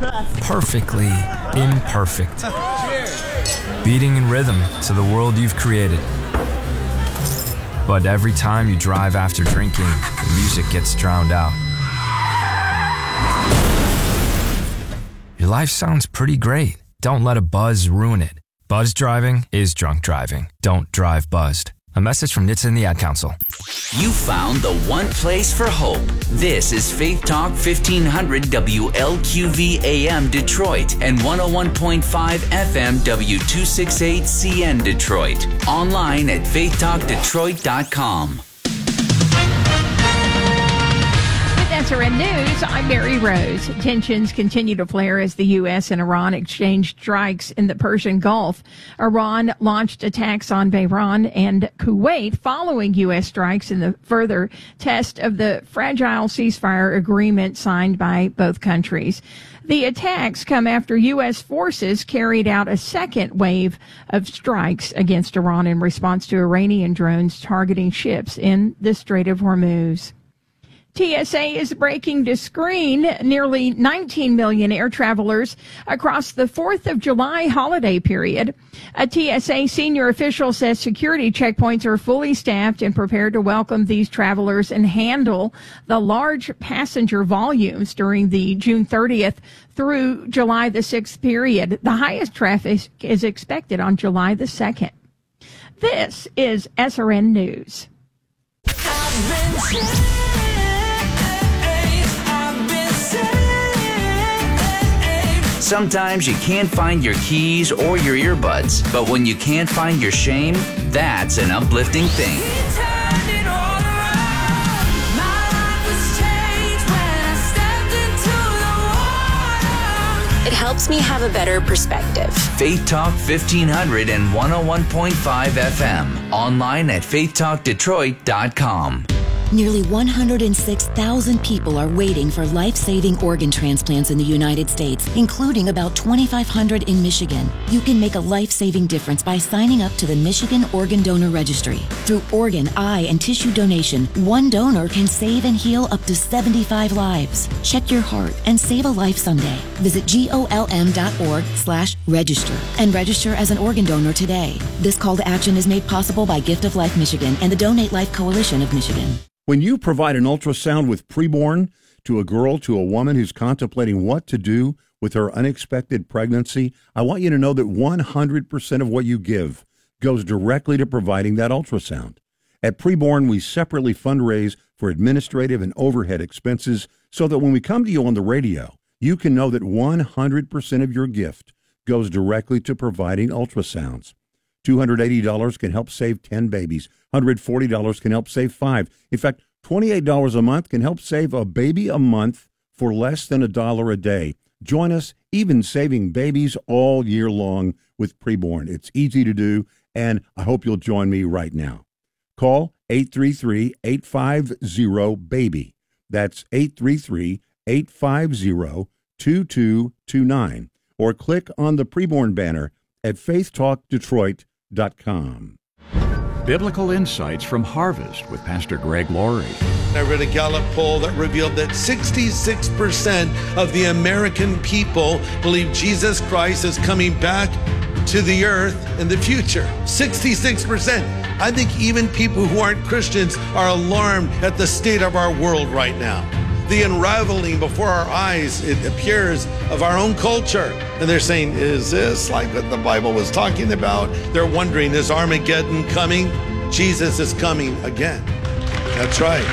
perfectly imperfect. Beating in rhythm to the world you've created. But every time you drive after drinking, the music gets drowned out. Your life sounds pretty great. Don't let a buzz ruin it. Buzz driving is drunk driving. Don't drive buzzed. A message from NHTSA and the Ad Council. You found the one place for hope. This is Faith Talk 1500 WLQV AM Detroit and 101.5 FM W268CN Detroit. Online at faithtalkdetroit.com. SRN News, I'm Mary Rose. Tensions continue to flare as the U.S. and Iran exchange strikes in the Persian Gulf. Iran launched attacks on Bahrain and Kuwait following U.S. strikes in the further test of the fragile ceasefire agreement signed by both countries. The attacks come after U.S. forces carried out a second wave of strikes against Iran in response to Iranian drones targeting ships in the Strait of Hormuz. TSA is breaking to screen nearly 19 million air travelers across the 4th of July holiday period. A TSA senior official says security checkpoints are fully staffed and prepared to welcome these travelers and handle the large passenger volumes during the June 30th through July the 6th period. The highest traffic is expected on July the 2nd. This is SRN News. Sometimes you can't find your keys or your earbuds, but when you can't find your shame, that's an uplifting thing. It helps me have a better perspective. Faith Talk 1500 and 101.5 FM. Online at faithtalkdetroit.com. Nearly 106,000 people are waiting for life-saving organ transplants in the United States, including about 2,500 in Michigan. You can make a life-saving difference by signing up to the Michigan Organ Donor Registry. Through organ, eye, and tissue donation, one donor can save and heal up to 75 lives. Check your heart and save a life someday. Visit golm.org/register and register as an organ donor today. This call to action is made possible by Gift of Life Michigan and the Donate Life Coalition of Michigan. When you provide an ultrasound with preborn to a girl, to a woman who's contemplating what to do with her unexpected pregnancy, I want you to know that 100% of what you give goes directly to providing that ultrasound. At Preborn, we separately fundraise for administrative and overhead expenses so that when we come to you on the radio, you can know that 100% of your gift goes directly to providing ultrasounds. $280 can help save 10 babies. $140 can help save 5. In fact, $28 a month can help save a baby a month for less than $1 a day. Join us, even saving babies all year long with Preborn. It's easy to do, and I hope you'll join me right now. Call 833-850-BABY. That's 833-850-2229. Or click on the Preborn banner at faithtalkdetroit.com. Biblical Insights from Harvest with Pastor Greg Laurie. I read a Gallup poll that revealed that 66% of the American people believe Jesus Christ is coming back to the earth in the future. 66%. I think even people who aren't Christians are alarmed at the state of our world right now. The unraveling before our eyes, it appears, of our own culture. And they're saying, is this like what the Bible was talking about? They're wondering, is Armageddon coming? Jesus is coming again. That's right.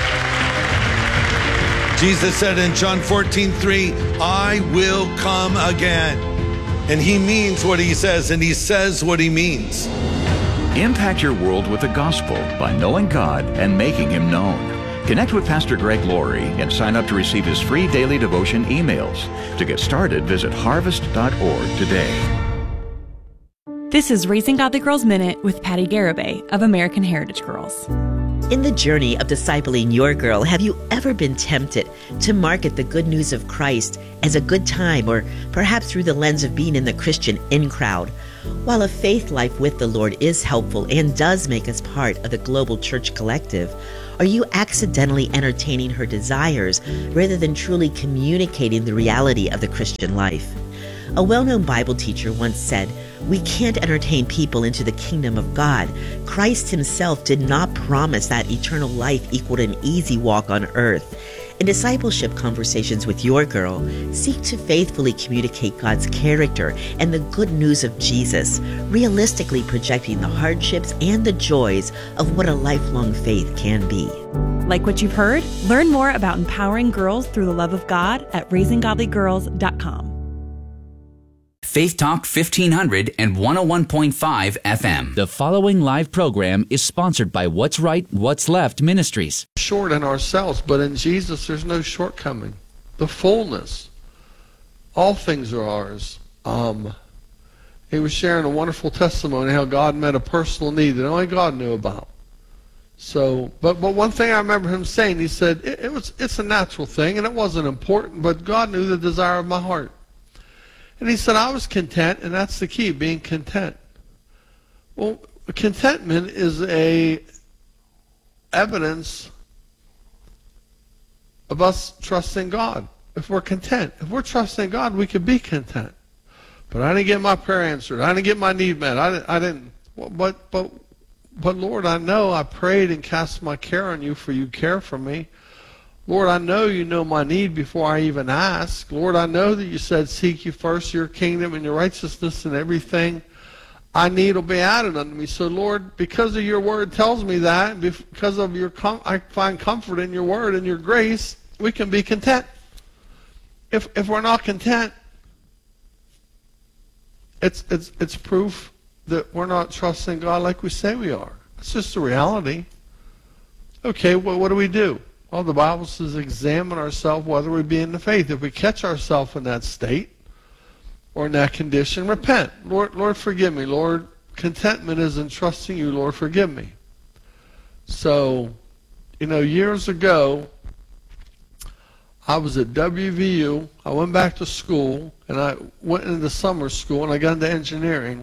Jesus said in John 14:3, I will come again. And he means what he says, and he says what he means. Impact your world with the gospel by knowing God and making him known. Connect with Pastor Greg Laurie and sign up to receive his free daily devotion emails. To get started, visit harvest.org today. This is Raising Godly Girls Minute with Patty Garibay of American Heritage Girls. In the journey of discipling your girl, have you ever been tempted to market the good news of Christ as a good time, or perhaps through the lens of being in the Christian in crowd? While a faith life with the Lord is helpful and does make us part of the global church collective, are you accidentally entertaining her desires rather than truly communicating the reality of the Christian life? A well-known Bible teacher once said, "We can't entertain people into the kingdom of God. Christ himself did not promise that eternal life equaled an easy walk on earth." In discipleship conversations with your girl, seek to faithfully communicate God's character and the good news of Jesus, realistically projecting the hardships and the joys of what a lifelong faith can be. Like what you've heard? Learn more about empowering girls through the love of God at raisinggodlygirls.com. Faith Talk 1500 and 101.5 FM. The following live program is sponsored by What's Right, What's Left Ministries. Short in ourselves, but in Jesus there's no shortcoming. The fullness. All things are ours. He was sharing a wonderful testimony how God met a personal need that only God knew about. So, but one thing I remember him saying, he said, it's a natural thing and it wasn't important, but God knew the desire of my heart. And he said, I was content, and that's the key, being content. Well, contentment is a evidence of us trusting God. If we're content, if we're trusting God, we could be content. But I didn't get my prayer answered. I didn't get my need met. I didn't. But Lord, I know I prayed and cast my care on you, for you care for me. Lord, I know you know my need before I even ask. Lord, I know that you said, seek you first your kingdom and your righteousness, and everything I need will be added unto me. So, Lord, because of your word tells me that, because of your, I find comfort in your word and your grace, we can be content. If we're not content, it's proof that we're not trusting God like we say we are. It's just the reality. Okay, well, what do we do? Well, the Bible says examine ourselves whether we be in the faith. If we catch ourselves in that state or in that condition, repent. Lord, forgive me. Lord, contentment is in trusting you. Lord, forgive me. So, years ago, I was at WVU. I went back to school, and I went into summer school, and I got into engineering.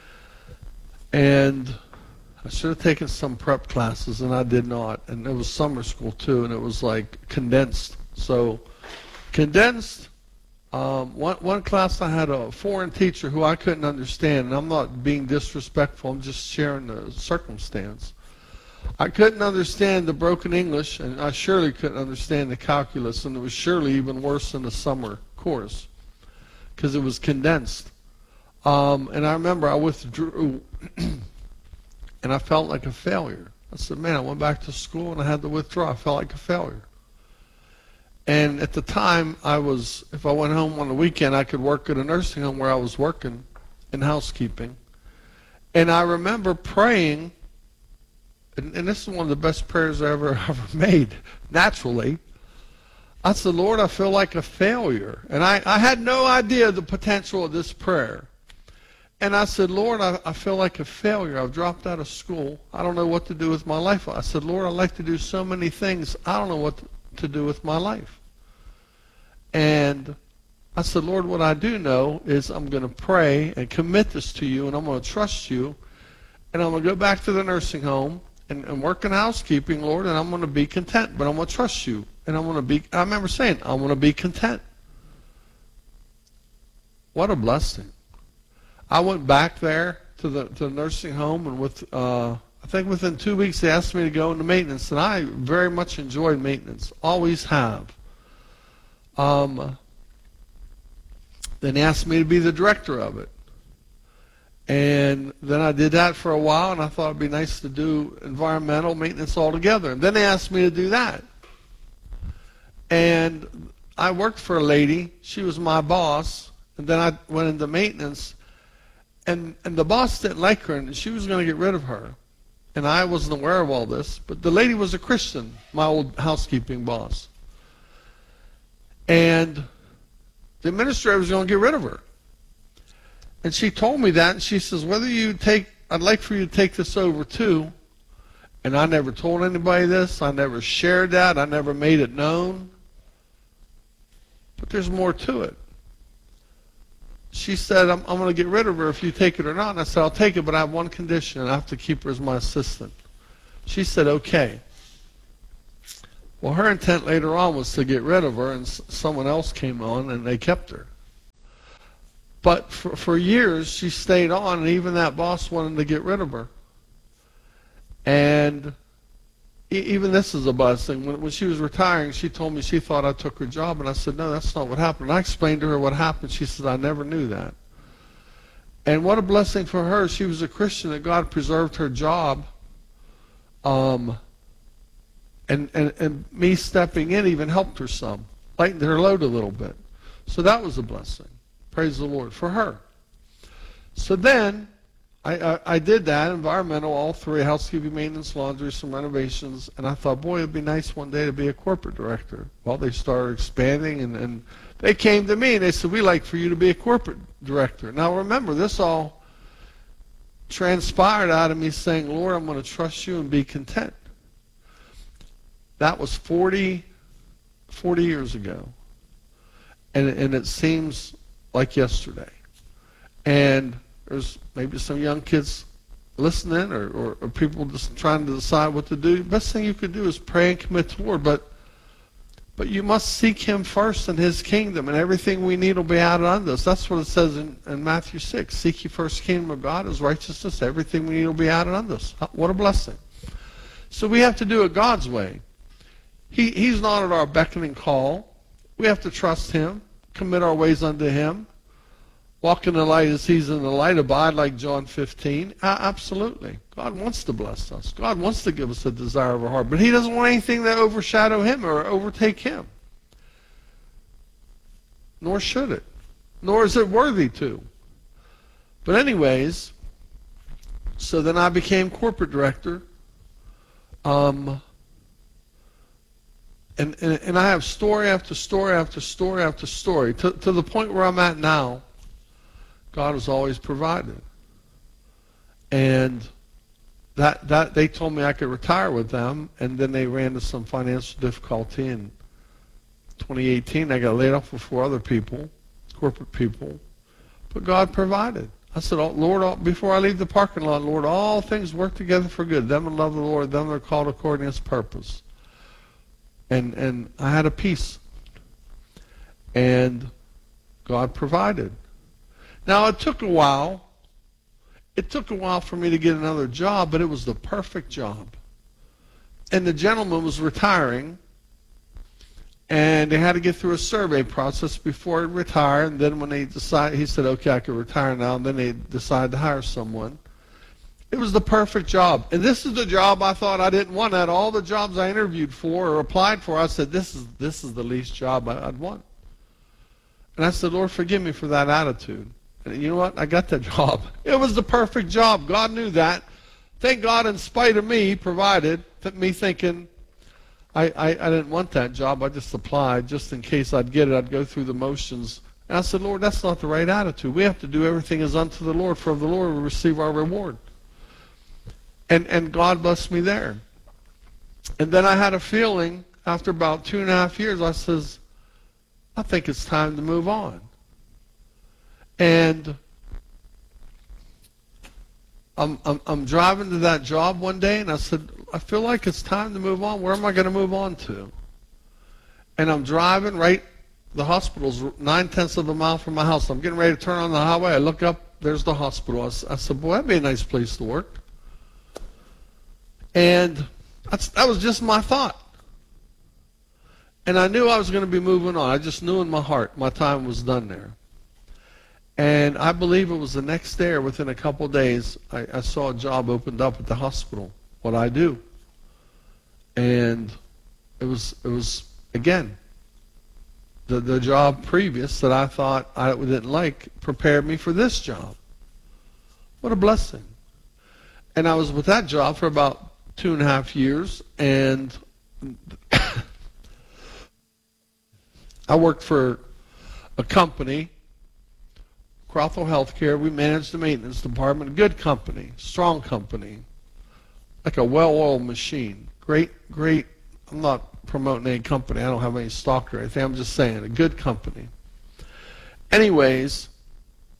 And I should have taken some prep classes, and I did not. And it was summer school, too, and it was like condensed. So condensed, one class I had a foreign teacher who I couldn't understand, and I'm not being disrespectful, I'm just sharing the circumstance. I couldn't understand the broken English, and I surely couldn't understand the calculus, and it was surely even worse in the summer course because it was condensed. And I remember I withdrew, and I felt like a failure. I said, man, I went back to school and I had to withdraw. I felt like a failure. And at the time, if I went home on the weekend, I could work at a nursing home where I was working in housekeeping. And I remember praying, and this is one of the best prayers I ever made, naturally. I said, Lord, I feel like a failure. And I had no idea the potential of this prayer. And I said, Lord, I feel like a failure. I've dropped out of school. I don't know what to do with my life. I said, Lord, I'd like to do so many things. I don't know what to do with my life. And I said, Lord, what I do know is I'm going to pray and commit this to you, and I'm going to trust you. And I'm going to go back to the nursing home and work in housekeeping, Lord, and I'm going to be content. But I'm going to trust you. And I remember saying, I'm going to be content. What a blessing. I went back there to the nursing home, and I think within 2 weeks they asked me to go into maintenance, and I very much enjoyed maintenance, always have. Then they asked me to be the director of it, and then I did that for a while, and I thought it'd be nice to do environmental maintenance altogether. And then they asked me to do that, and I worked for a lady. She was my boss, and then I went into maintenance. And the boss didn't like her, and she was going to get rid of her. And I wasn't aware of all this, but the lady was a Christian, my old housekeeping boss. And the administrator was going to get rid of her. And she told me that, and she says, I'd like for you to take this over too. And I never told anybody this. I never shared that. I never made it known. But there's more to it. she said, I'm going to get rid of her if you take it or not. And I said, I'll take it, but I have one condition. I have to keep her as my assistant. She said, okay. Well, her intent later on was to get rid of her, and someone else came on, and they kept her. But for years, she stayed on, and even that boss wanted to get rid of her. And even this is a blessing. When she was retiring, she told me she thought I took her job, and I said, no, that's not what happened. And I explained to her what happened. She said, I never knew that. And what a blessing for her. She was a Christian, that God preserved her job. And me stepping in even helped her some, lightened her load a little bit. So that was a blessing. Praise the Lord for her. So then I did that, environmental, all three, housekeeping, maintenance, laundry, some renovations, and I thought, boy, it'd be nice one day to be a corporate director. Well, they started expanding, and they came to me and they said, we'd like for you to be a corporate director. Now remember, this all transpired out of me saying, Lord, I'm going to trust you and be content. That was 40 years ago. And it seems like yesterday. And there's maybe some young kids listening or people just trying to decide what to do. The best thing you could do is pray and commit to the Lord. But you must seek Him first and His kingdom, and everything we need will be added unto us. That's what it says in Matthew 6. Seek ye first the kingdom of God, His righteousness. Everything we need will be added unto us. What a blessing. So we have to do it God's way. He's not at our beckoning call. We have to trust Him, commit our ways unto Him, walk in the light as He's in the light, abide like John 15. Absolutely. God wants to bless us. God wants to give us a desire of our heart, but He doesn't want anything to overshadow Him or overtake Him. Nor should it. Nor is it worthy to. But anyways, so then I became corporate director. And I have story after story after story after story to the point where I'm at now. God has always provided, and that they told me I could retire with them, and then they ran into some financial difficulty in 2018. I got laid off with 4 other people, corporate people, but God provided. I said, oh, Lord, before I leave the parking lot, Lord, all things work together for good. Them that love the Lord, them that are called according to His purpose. And I had a peace. And God provided. Now, it took a while. It took a while for me to get another job, but it was the perfect job. And the gentleman was retiring, and they had to get through a survey process before he retired. And then when they decided, he said, okay, I can retire now. And then they decided to hire someone. It was the perfect job. And this is the job I thought I didn't want. Out of all the jobs I interviewed for or applied for, I said, this is the least job I'd want. And I said, Lord, forgive me for that attitude. And you know what? I got that job. It was the perfect job. God knew that. Thank God, in spite of me, He provided. Me thinking I didn't want that job. I just applied just in case I'd get it. I'd go through the motions. And I said, Lord, that's not the right attitude. We have to do everything as unto the Lord, for of the Lord we receive our reward. And God blessed me there. And then I had a feeling, after about 2.5 years, I says, I think it's time to move on. And I'm driving to that job one day, and I said, I feel like it's time to move on. Where am I going to move on to? And I'm driving right, the hospital's 9/10 of a mile from my house. I'm getting ready to turn on the highway. I look up, there's the hospital. I said, boy, that'd be a nice place to work. And that was just my thought. And I knew I was going to be moving on. I just knew in my heart my time was done there. And I believe it was the next day or within a couple of days, I saw a job opened up at the hospital, what I do. And it was again, the job previous that I thought I didn't like prepared me for this job. What a blessing. And I was with that job for about 2.5 years, and I worked for a company, Crothall Healthcare. We managed the maintenance department. A good company, strong company, like a well-oiled machine. Great. I'm not promoting any company. I don't have any stock or anything. I'm just saying, a good company. Anyways,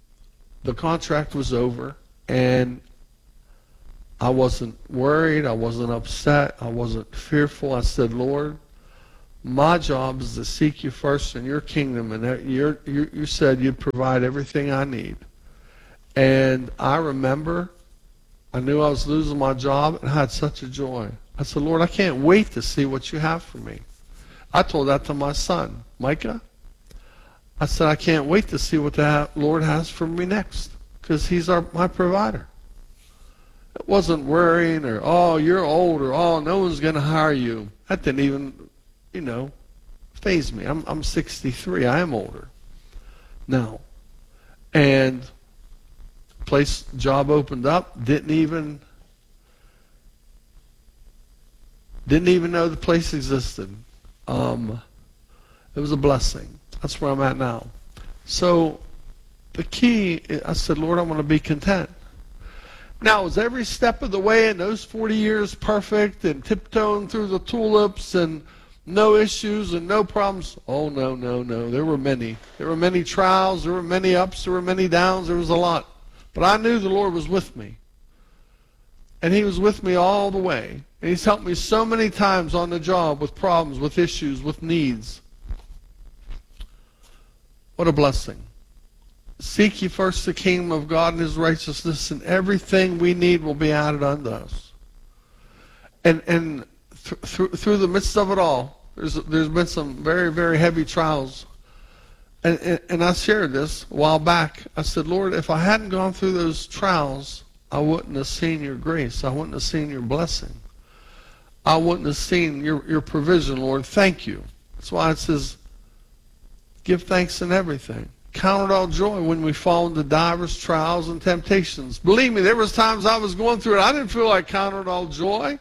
the contract was over, and I wasn't worried. I wasn't upset. I wasn't fearful. I said, Lord, my job is to seek you first in your kingdom, and that you said you'd provide everything I need. And I remember I knew I was losing my job, and I had such a joy. I said, Lord, I can't wait to see what you have for me. I told that to my son, Micah. I said, I can't wait to see what the Lord has for me next, because he's my provider. It wasn't worrying or, oh, you're old, or, oh, no one's going to hire you. That didn't even, faze me. I'm 63. I am older now. And job opened up, didn't even know the place existed. It was a blessing. That's where I'm at now. So the key, I said, Lord, I want to be content. Now, was every step of the way in those 40 years perfect and tiptoeing through the tulips and no issues and no problems? Oh, no. There were many. There were many trials. There were many ups. There were many downs. There was a lot. But I knew the Lord was with me. And he was with me all the way. And he's helped me so many times on the job with problems, with issues, with needs. What a blessing. Seek ye first the kingdom of God and his righteousness, and everything we need will be added unto us. And through the midst of it all, there's been some very, very heavy trials. And I shared this a while back. I said, Lord, if I hadn't gone through those trials, I wouldn't have seen your grace. I wouldn't have seen your blessing. I wouldn't have seen your provision, Lord. Thank you. That's why it says, give thanks in everything. Count it all joy when we fall into divers trials and temptations. Believe me, there was times I was going through it. I didn't feel like counting it all joy.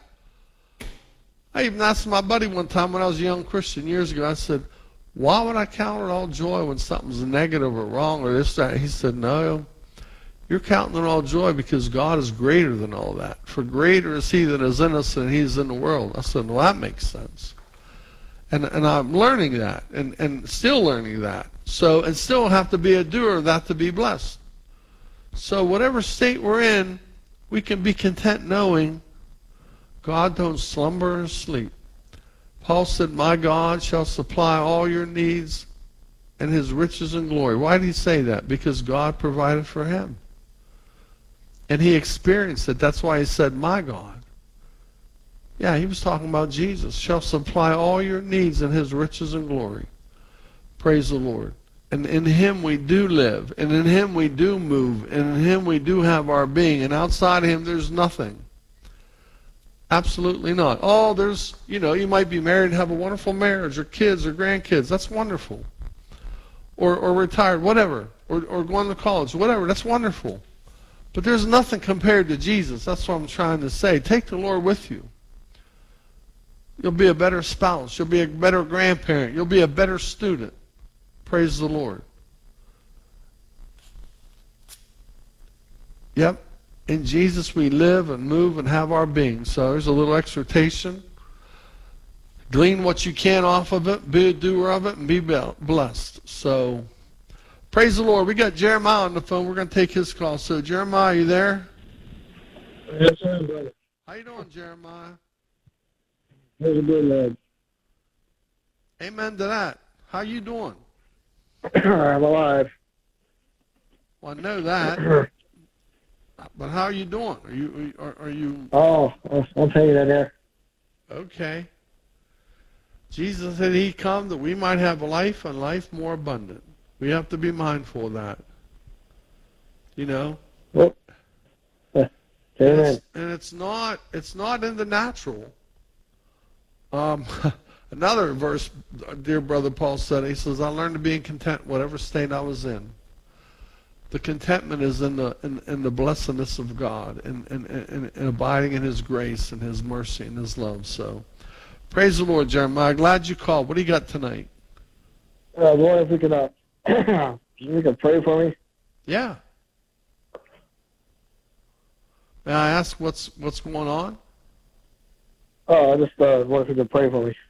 I even asked my buddy one time when I was a young Christian years ago, I said, why would I count it all joy when something's negative or wrong or this, that? He said, no, you're counting it all joy because God is greater than all that. For greater is he that is in us than he is in the world. I said, well, that makes sense. And I'm learning that and still learning that. So, and still have to be a doer of that to be blessed. So whatever state we're in, we can be content knowing God don't slumber or sleep. Paul said, my God shall supply all your needs and his riches and glory. Why did he say that? Because God provided for him. And he experienced it. That's why he said, my God. Yeah, he was talking about Jesus. Shall supply all your needs and his riches and glory. Praise the Lord. And in him we do live. And in him we do move. And in him we do have our being. And outside of him there's nothing. Absolutely not. Oh, there's, you might be married and have a wonderful marriage or kids or grandkids. That's wonderful. Or retired, whatever. Or going to college, whatever. That's wonderful. But there's nothing compared to Jesus. That's what I'm trying to say. Take the Lord with you. You'll be a better spouse. You'll be a better grandparent. You'll be a better student. Praise the Lord. Yep. In Jesus we live and move and have our being. So there's a little exhortation. Glean what you can off of it. Be a doer of it and be blessed. So praise the Lord. We got Jeremiah on the phone. We're going to take his call. So Jeremiah, are you there? Yes, sir, brother. How you doing, Jeremiah? How's good, lad? Amen to that. How you doing? I'm alive. Well, I know that. But how are you doing? Are you? Oh, I'll tell you that there. Okay. Jesus said he'd come that we might have life and life more abundant. We have to be mindful of that. Well, amen. And it's not in the natural. Another verse, dear brother Paul said, he says, I learned to be content whatever state I was in. The contentment is in the blessedness of God and abiding in his grace and his mercy and his love. So praise the Lord, Jeremiah. Glad you called. What do you got tonight? Lord, if we could pray for me. Yeah. May I ask what's going on? Oh, I just wonder if you could pray for me.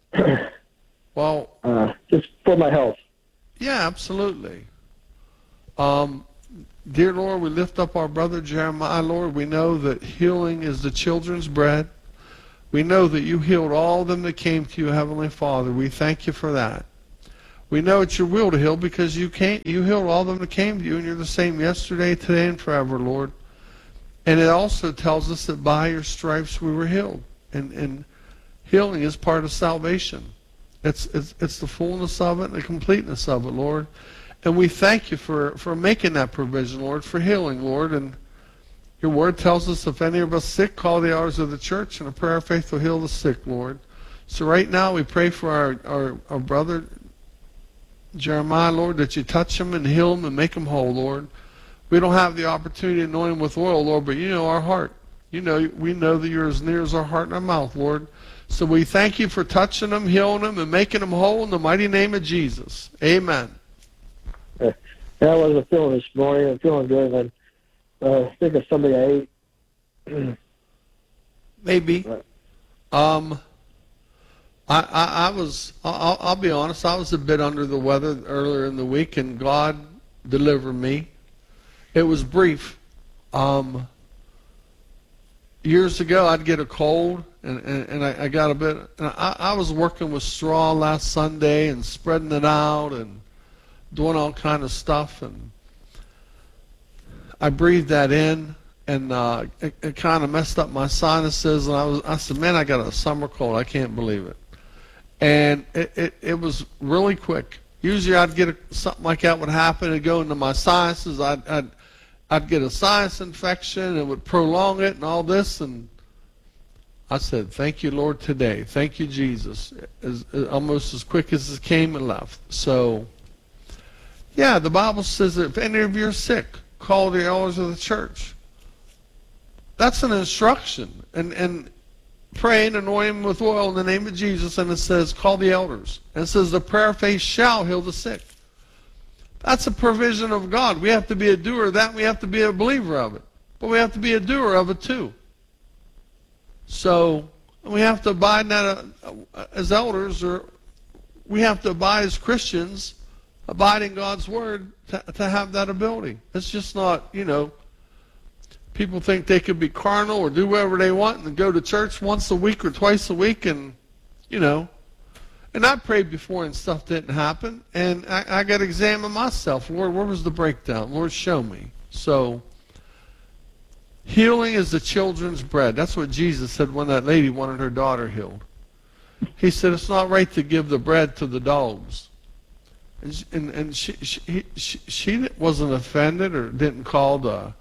Well, just for my health. Yeah, absolutely. Dear Lord, we lift up our brother Jeremiah, Lord. We know that healing is the children's bread. We know that you healed all them that came to you, Heavenly Father. We thank you for that. We know it's your will to heal because you healed all them that came to you, and you're the same yesterday, today, and forever, Lord. And it also tells us that by your stripes we were healed. And healing is part of salvation. It's the fullness of it and the completeness of it, Lord. And we thank you for making that provision, Lord, for healing, Lord. And your word tells us if any of us sick, call the elders of the church, and a prayer of faith will heal the sick, Lord. So right now we pray for our brother Jeremiah, Lord, that you touch him and heal him and make him whole, Lord. We don't have the opportunity to anoint him with oil, Lord, but you know our heart. We know that you're as near as our heart and our mouth, Lord. So we thank you for touching him, healing him, and making him whole in the mighty name of Jesus. Amen. Yeah, I wasn't feeling this morning. I'm feeling good. And I think of somebody I ate. Maybe. I'll be honest, I was a bit under the weather earlier in the week, and God delivered me. It was brief. Years ago, I'd get a cold, and I got a bit. And I was working with straw last Sunday and spreading it out and doing all kind of stuff, and I breathed that in, and it kind of messed up my sinuses. And I said, man, I got a summer cold. I can't believe it. And it was really quick. Usually, I'd get something like that would happen. It'd go into my sinuses. I'd get a sinus infection. It would prolong it and all this. And I said, thank you, Lord, today. Thank you, Jesus. Almost as quick as it came and left. So, yeah, the Bible says that if any of you are sick, call the elders of the church. That's an instruction. And pray and anoint him with oil in the name of Jesus. And it says, call the elders. And it says, the prayer of faith shall heal the sick. That's a provision of God. We have to be a doer of that. We have to be a believer of it. But we have to be a doer of it too. So we have to abide in that as elders, or we have to abide as Christians, abide in God's word to have that ability. It's just not, people think they could be carnal or do whatever they want and go to church once a week or twice a week and, And I prayed before and stuff didn't happen. And I got to examine myself. Lord, where was the breakdown? Lord, show me. So, healing is the children's bread. That's what Jesus said when that lady wanted her daughter healed. He said, it's not right to give the bread to the dogs. And she wasn't offended or didn't call the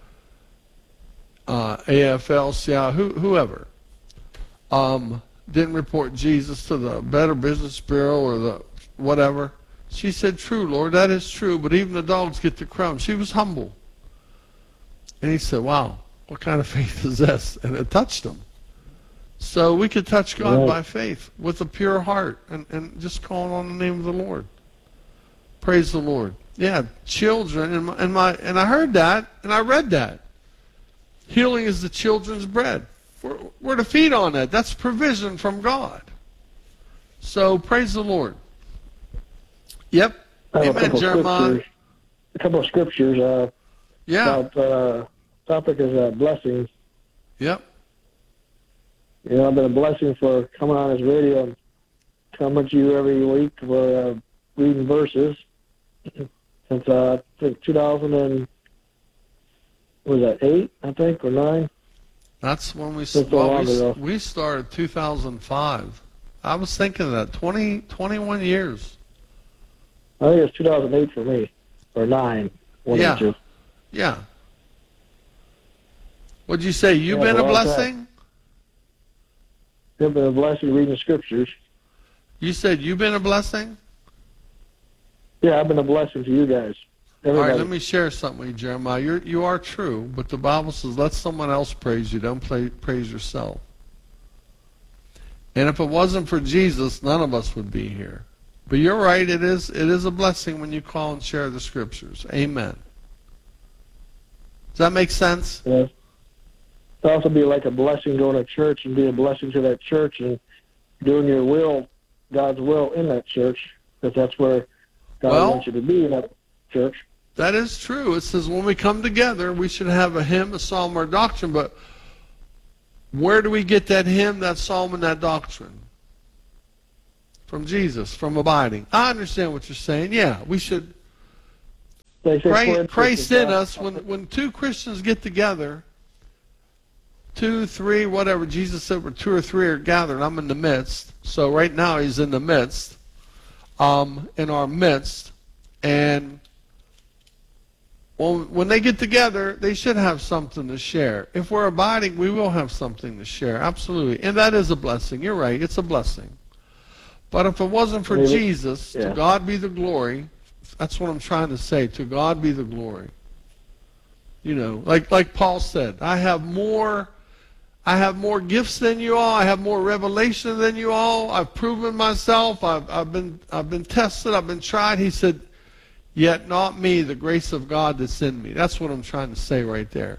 AFL-CIO, whoever. Didn't report Jesus to the Better Business Bureau or the whatever. She said, true, Lord, that is true, but even the dogs get the crumbs. She was humble. And he said, wow, what kind of faith is this? And it touched him. So we could touch God by faith with a pure heart and just calling on the name of the Lord. Praise the Lord. Yeah, children, and I heard that, and I read that. Healing is the children's bread. We're to feed on that. That's provision from God. So praise the Lord. Yep. Amen, Jeremiah. A couple of scriptures. Yeah. About topic is blessings. Yep. I've been a blessing for coming on this radio and coming to you every week for reading verses since I think 2008, I think, or 9. That's when we started 2005. I was thinking of that, 21 years. I think it's 2008 for me, or 9. Yeah. What'd you say? You've been a blessing? You've been a blessing reading the scriptures. You said you've been a blessing? Yeah, I've been a blessing to you guys. Everybody. All right, let me share something with you, Jeremiah. You are true, but the Bible says let someone else praise you. Don't praise yourself. And if it wasn't for Jesus, none of us would be here. But you're right, it is a blessing when you call and share the scriptures. Amen. Does that make sense? Yes. It'd also be like a blessing going to church and be a blessing to that church and doing your will, God's will in that church, because that's where God wants you to be in that church. That is true. It says when we come together, we should have a hymn, a psalm, or a doctrine. But where do we get that hymn, that psalm, and that doctrine? From Jesus, from abiding. I understand what you're saying. Yeah, we should. Christ in us. When two Christians get together, 2, 3, whatever, Jesus said where 2 or 3 are gathered, I'm in the midst. So right now he's in the midst, in our midst. And when they get together, they should have something to share. If we're abiding, we will have something to share. Absolutely. And that is a blessing. You're right. It's a blessing. But if it wasn't for Jesus, to God be the glory. That's what I'm trying to say. To God be the glory. You know, like Paul said, I have more gifts than you all. I have more revelation than you all. I've proven myself. I've been tested. I've been tried. He said, yet not me, the grace of God that's in me. That's what I'm trying to say right there.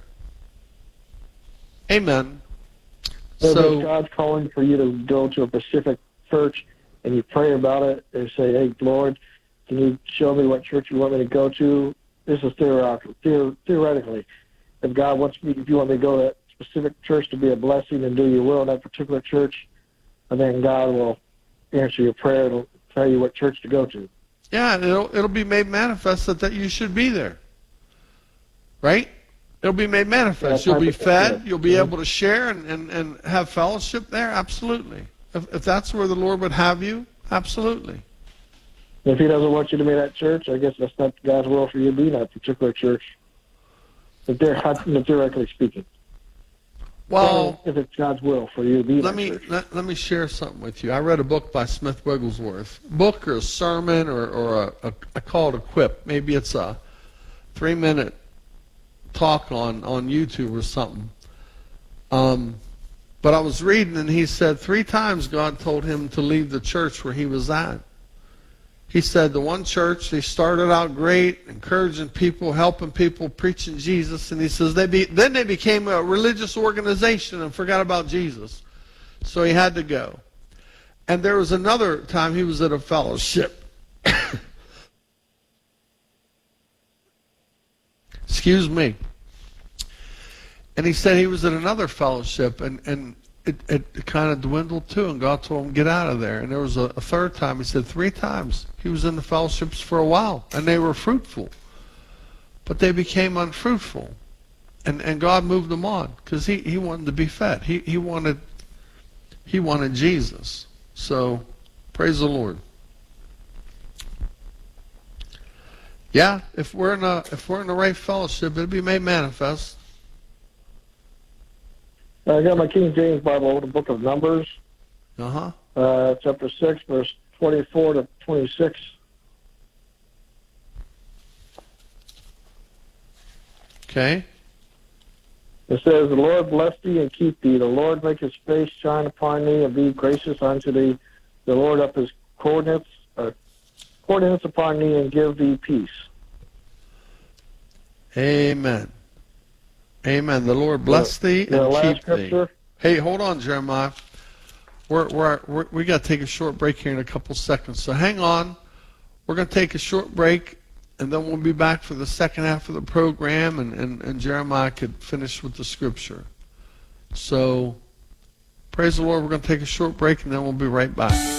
Amen. So if God's calling for you to go to a specific church and you pray about it and say, hey, Lord, can you show me what church you want me to go to? This is theoretically. If God wants me, if you want me to go to a specific church to be a blessing and do your will in that particular church, and then God will answer your prayer and tell you what church to go to. Yeah, and it'll be made manifest that you should be there. Right? It'll be made manifest. You'll be fed. You'll be able to share and have fellowship there. Absolutely. If that's where the Lord would have you, absolutely. If he doesn't want you to be in that church, I guess that's not God's will for you to be in that particular church. If they're theoretically speaking. Well, if it's God's will for you to be in that church. Let me share something with you. I read a book by Smith Wigglesworth. Book or a sermon or I call it a quip. Maybe it's a 3-minute talk on YouTube or something. But I was reading and he said 3 times God told him to leave the church where he was at. He said the one church, they started out great, encouraging people, helping people, preaching Jesus. And he says then they became a religious organization and forgot about Jesus. So he had to go. And there was another time he was at a fellowship. Excuse me. And he said he was at another fellowship and it kind of dwindled too, and God told him, get out of there. And there was a third time, he said 3 times. He was in the fellowships for a while, and they were fruitful. But they became unfruitful. And God moved them on, because he wanted to be fed. He wanted Jesus. So, praise the Lord. Yeah, if we're in the right fellowship, it'll be made manifest. I got my King James Bible, the book of Numbers. Chapter 6, verse 24 to 26. Okay. It says, the Lord bless thee and keep thee. The Lord make his face shine upon thee and be gracious unto thee. The Lord up his coordinates upon thee and give thee peace. Amen. Amen. The Lord bless thee and keep thee. Hey, hold on, Jeremiah. We got to take a short break here in a couple seconds. So hang on. We're going to take a short break, and then we'll be back for the second half of the program, and Jeremiah could finish with the scripture. So praise the Lord. We're going to take a short break, and then we'll be right back.